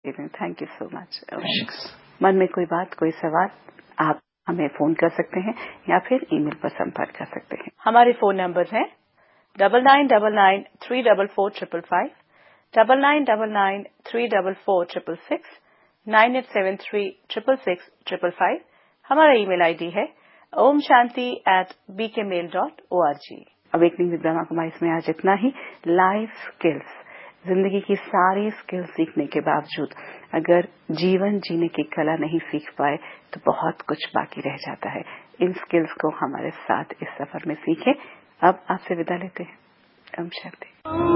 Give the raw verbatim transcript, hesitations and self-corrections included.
Thank you so much. मन में कोई बात, कोई सवाल, आप हमें फोन कर सकते हैं या फिर ईमेल पर संपर्क कर सकते हैं। हमारे फोन नंबर हैं double nine double nine three double four triple five, double nine double nine three double four triple six, nine eight seven three triple six triple five. हमारा ईमेल आईडी है Om Shanti eight B के mail dot O R G. Awakening with Brahma Kumari इसमें आज इतना ही। Life skills, जिंदगी की सारी skills सीखने के बावजूद अगर जीवन जीने की कला नहीं सीख पाए तो बहुत कुछ बाकी रह जाता है। इन स्किल्स को हमारे साथ इस सफर में सीखें। अब आपसे विदा लेते हैं। ओम शांति।